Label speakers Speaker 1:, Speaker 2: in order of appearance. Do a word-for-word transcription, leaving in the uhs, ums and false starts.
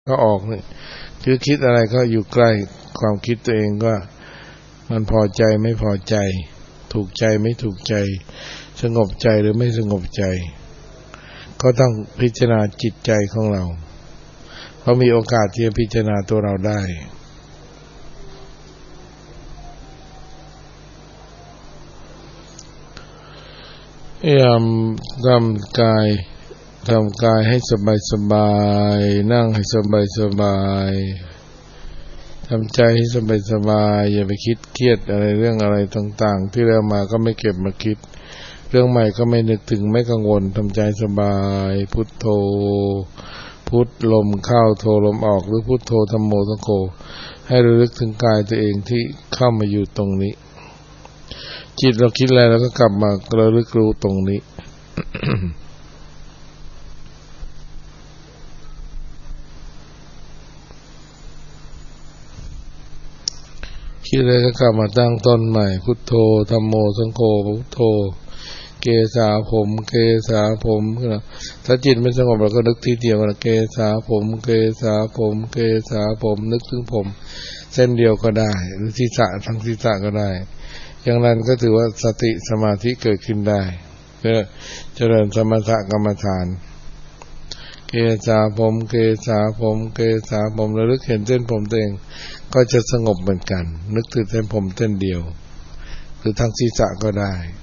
Speaker 1: ก็ออกเนี่ยคือคิดอะไรก็อยู่ใกล้ความคิดตัวเองว่ามันพอใจไม่พอใจถูกใจไม่ถูกใจสงบใจหรือไม่สงบใจก็ต้องพิจารณาจิตใจของเราเพราะมีโอกาสที่จะพิจารณาตัวเราได้พยายามทำกายทำกายให้สบายสบายนั่งให้สบายสบายทำใจให้สบายสบายอย่าไปคิดเครียดอะไรเรื่องอะไรต่างๆที่เรามาก็ไม่เก็บมาคิดเรื่องใหม่ก็ไม่นึกถึงไม่กังวลทำใจสบายพุทโธพุทลมเข้าโธลมออกหรือพุทโธธัมโมสังโฆให้ระลึกถึงกายตัวเองที่เข้ามาอยู่ตรงนี้จิตเราคิดอะไรแล้วก็กลับมาระลึกรู้ตรงนี้ คิดอะไรก็กลับมาตั้งต้นใหม่พุทโธธัมโมสังโฆพุทโธเกสาผมเกสาผมถ้าจิตไม่สงบเราก็นึกทีเดียวนะเกสาผมเกสาผมเกสาผมนึกถึงผมเส้นเดียวก็ได้หรือศีรษะทั้งศีรษะก็ได้อย่างนั้นก็ถือว่าสติสมาธิเกิดขึ้นได้เพื่อเจริญสมถกรรมฐานเกสาผมเกสาผมเกสาผมระลึกเห็นเส้นผมตัวเองก็จะสงบเหมือนกันนึกถึงเส้นผมเส้นเดียวหรือทั้งศีรษะก็ได้